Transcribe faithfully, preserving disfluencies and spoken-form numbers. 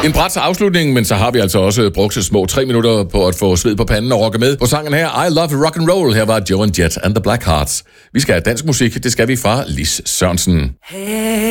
En brat afslutning, men så har vi altså også brugt små tre minutter på at få sved på panden og rocke med på sangen her. I Love Rock and Roll. Her var Joan Jett and the Blackhearts. Vi skal have dansk musik. Det skal vi fra Lis Sørensen. Hey.